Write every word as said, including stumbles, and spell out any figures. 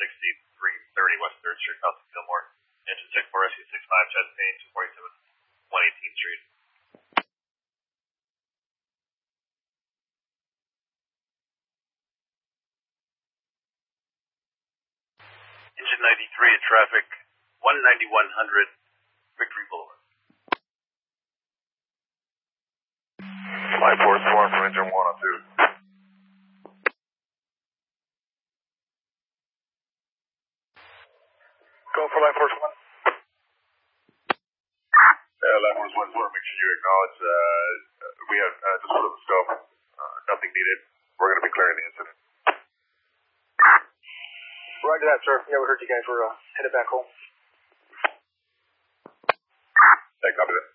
sixty-three thirty West third Street, South Gilmore. Engine six four S U six five, Chastain, two forty-seven one eighteenth Street. Engine ninety-three at traffic, one ninety-one hundred Victory Boulevard. Flight Force four from engine one oh two. Go for Light Force one. Yeah, Light Force one, just want to make sure you acknowledge, uh, we have, uh, just put up the scope, uh, nothing needed. We're going to be clearing the incident. Roger that, sir. Yeah, we heard you guys were, uh, headed back home. Yeah, copy that.